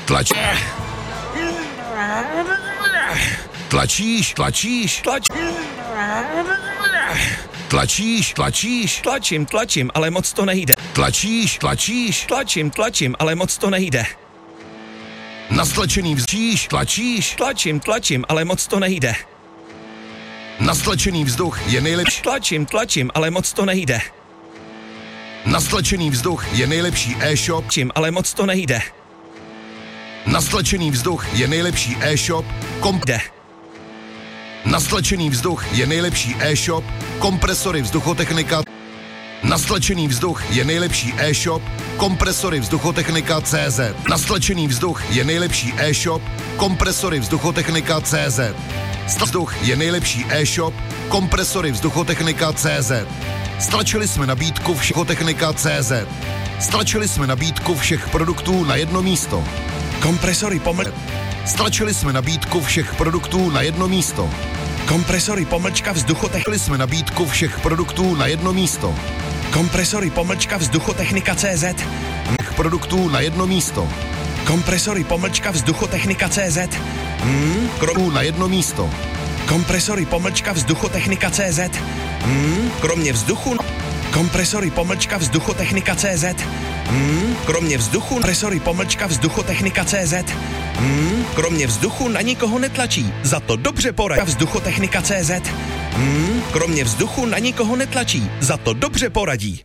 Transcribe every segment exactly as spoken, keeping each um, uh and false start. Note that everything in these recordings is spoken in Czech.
Tlač. Tlačíš, tlačíš, tlač. Tlačíš, tlačíš, Tlačím, tlačím, ale moc to nejde. tlačíš, tlačíš, Tlačím, tlačím, ale moc to nejde. na stlačený vzduch, tlačíš, Tlačím, tlačím, ale moc to nejde. na stlačený vzduch je nejlepší, Tlačím, tlačím, ale moc to nejde. na stlačený vzduch je nejlepší e-shop, Čím, ale moc to nejde. na stlačený vzduch je nejlepší e-shop, kom... Jde. na stlačený vzduch je nejlepší e-shop, kompresory vzduchotechnika, na stlačený vzduch je nejlepší e-shop, kompresory vzduchotechnika tečka cé zet. Na stlačený vzduch je nejlepší e-shop, kompresory vzduchotechnika tečka cé zet. Vzduch je nejlepší e-shop, kompresory vzduchotechnika tečka cé zet. Stlačili jsme nabídku vzduchotechnika tečka cé zet. Stlačili jsme nabídku všech produktů na jedno místo. Kompresory poml... Stlačili jsme nabídku všech produktů na jedno místo. Kompresory pomlčka vzduchotech... Stlačili jsme nabídku všech produktů na jedno místo. Kompresory pomlčka vzduchotechnika tečka cé zet. Všech produktů na jedno místo. Kompresory pomlčka vzduchotechnika tečka cé zet. Hmm, krom... Produktů na jedno místo. Kompresory pomlčka vzduchotechnika tečka cé zet. Hmm, kromě vzduchu... Kompresory pomlčka vzduchotechnika tečka cé zet. Hmm, kromě vzduchu... Kompresory pomlčka vzduchotechnika tečka cé zet. Hmm, kromě vzduchu na nikoho netlačí. Za to dobře poradí. Vzduchotechnika tečka cé zet. Hmm, kromě vzduchu na nikoho netlačí. Za to dobře poradí.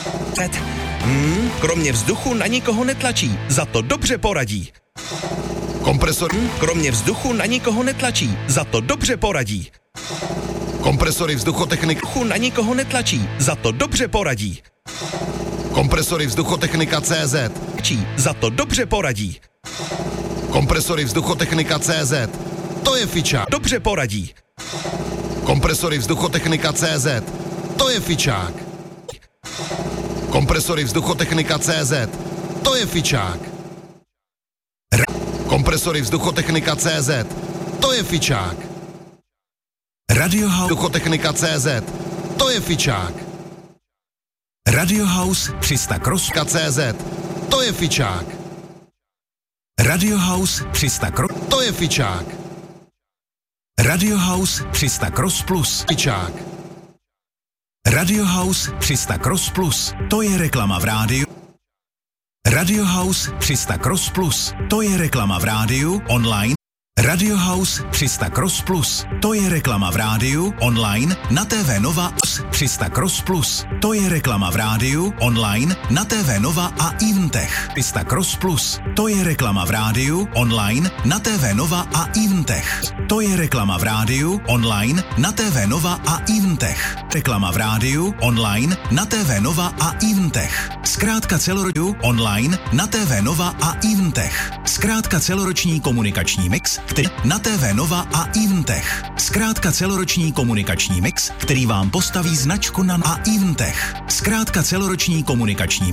Hmm, kromě vzduchu na nikoho netlačí. Za to dobře poradí. Kompresor... Hmm, kromě vzduchu na nikoho netlačí. Za to dobře poradí. Kompresory vzduchotechnika... Vzduchu na nikoho netlačí. Za to dobře poradí. Kompresory vzduchotechnika tečka cé zet. Čí, za to dobře poradí. Kompresory vzduchotechnika tečka cé zet. To je fičák. Dobře poradí. Kompresory vzduchotechnika tečka cé zet. To je fičák. Kompresory vzduchotechnika tečka cé zet. To je fičák. Ra- Kompresory vzduchotechnika tečka cé zet. To je fičák. Radiohouse Vzduchotechnika tečka cé zet. To je fičák. Radiohouse tři sta Cross tečka cé zet. To je fičák. Radiohouse tři sta Cross To je fičák. Radiohouse tři sta Cross Plus Fičák. Radiohouse tři sta Cross Plus, to je reklama v rádiu. Radiohouse tři sta Cross Plus, to je reklama v rádiu, online. Radiohouse tři sta Cross Plus, to je reklama v rádiu, online, na té vé Nova tři sta Cross Plus, to je reklama v rádiu, online, na té vé Nova a Eventech. tři sta Cross Plus, to je reklama v rádiu, online, na té vé Nova a Eventech. To je reklama v rádiu, online, na té vé Nova a Eventech. Reklama v rádiu, online, na té vé Nova a Eventech. Zkrátka celoroční online, na té vé Nova a Eventech. Zkrátka celoroční komunikační mix, který na té vé Nova a Eventech. Zkrátka celoroční komunikační mix, který vám postaví značku na a Eventech. Zkrátka celoroční komunikační